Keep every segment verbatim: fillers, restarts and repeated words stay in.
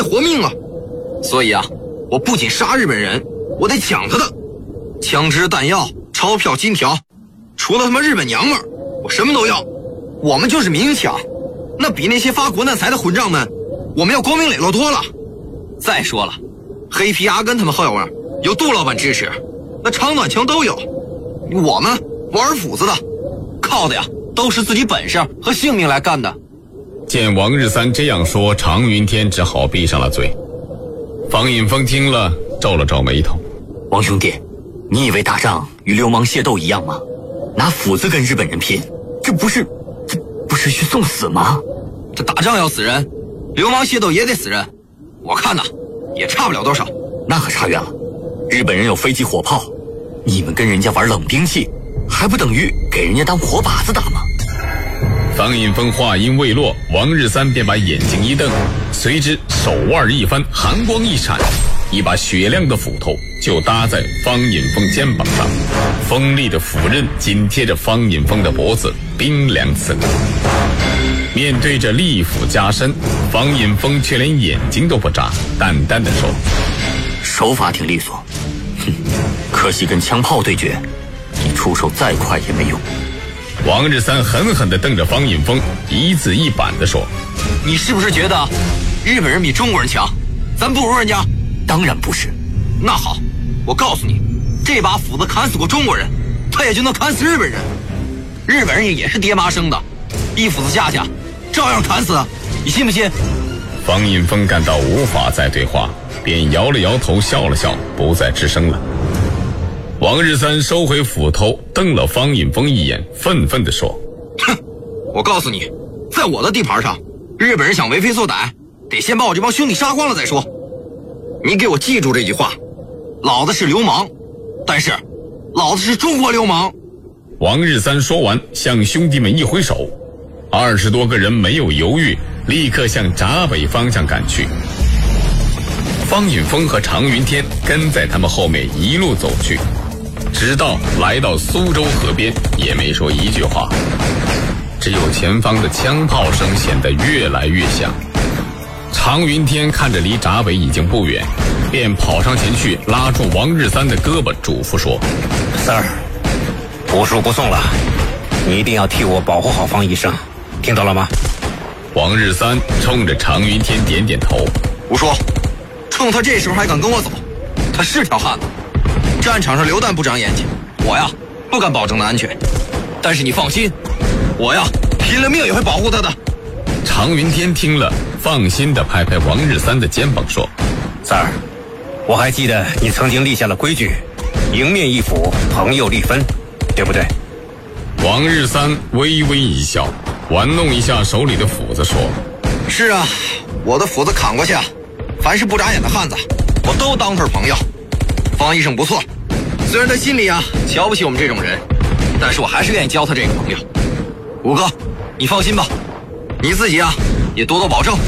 得活命啊！所以啊，我不仅杀日本人，我得抢他的枪支、弹药、钞票、金条，除了他妈日本娘们儿，我什么都要。我们就是明抢，那比那些发国难财的混账们，我们要光明磊落多了。再说了，黑皮阿根他们后边有杜老板支持，那长短枪都有。我们玩斧子的，靠的呀都是自己本事和性命来干的。 见王日三这样说，常云天只好闭上了嘴。方引风听了皱了皱眉头。 王兄弟，你以为打仗与流氓械斗一样吗？拿斧子跟日本人拼，这不是这不是去送死吗？ 这打仗要死人，流氓械斗也得死人，我看呐也差不了多少。 那可差远了，日本人有飞机火炮，你们跟人家玩冷兵器，还不等于给人家当活靶子打吗？ 方引风话音未落，王日三便把眼睛一瞪，随之手腕一翻，寒光一闪，一把雪亮的斧头就搭在方引风肩膀上，锋利的斧刃紧贴着方引风的脖子，冰凉刺骨。面对着利斧加身，方引风却连眼睛都不眨，淡淡的说： 手法挺利索，哼，可惜跟枪炮对决，你出手再快也没用。 王日三狠狠地瞪着方引风，一字一板地说： 你是不是觉得日本人比中国人强，咱不如人家？ 当然不是。 那好，我告诉你，这把斧子砍死过中国人，他也就能砍死日本人。日本人也是爹妈生的，一斧子下去照样砍死，你信不信？ 方引风感到无法再对话，便摇了摇头，笑了笑，不再吱声了。王日三收回斧头，瞪了方引风一眼，愤愤地说： 哼，我告诉你，在我的地盘上，日本人想为非作歹，得先把我这帮兄弟杀光了再说。你给我记住这句话，老子是流氓，但是老子是中国流氓。 王日三说完，向兄弟们一挥手，二十多个人没有犹豫，立刻向闸北方向赶去。方引风和常云天跟在他们后面一路走去，直到来到苏州河边，也没说一句话，只有前方的枪炮声显得越来越响。常云天看着离闸北已经不远，便跑上前去拉住王日三的胳膊，嘱咐说： 三儿，不输不送了，你一定要替我保护好方医生，听到了吗？ 王日三冲着常云天点点头。 胡说，冲他这时候还敢跟我走，他是条汉子。战场上流弹不长眼睛，我呀不敢保证他安全，但是你放心，我呀拼了命也会保护他的。 常云天听了，放心地拍拍王日三的肩膀说： 三儿，我还记得你曾经立下了规矩，迎面一斧，朋友立分，对不对？ 王日三微微一笑，玩弄一下手里的斧子说： 是啊，我的斧子砍过去，凡是不眨眼的汉子我都当份朋友。方医生不错，虽然他心里啊瞧不起我们这种人，但是我还是愿意交他这个朋友。五哥，你放心吧，你自己啊也多多保重。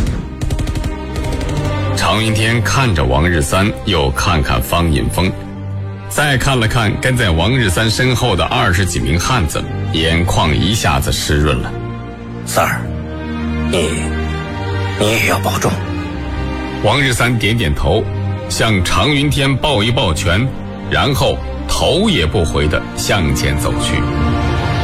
常云天看着王日三，又看看方引风，再看了看跟在王日三身后的二十几名汉子，眼眶一下子湿润了。 三儿，你你也要保重。 王日三点点头，向常云天抱一抱拳，然后头也不回地向前走去。